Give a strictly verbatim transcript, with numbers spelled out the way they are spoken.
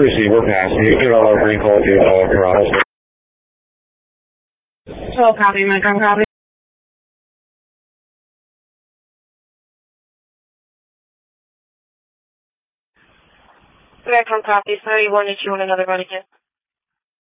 Receiver, pass. You get all our green call to uh, Toronto. twelve copy, Montgomery copy. Back from copy, thirty-one, if you want another run again.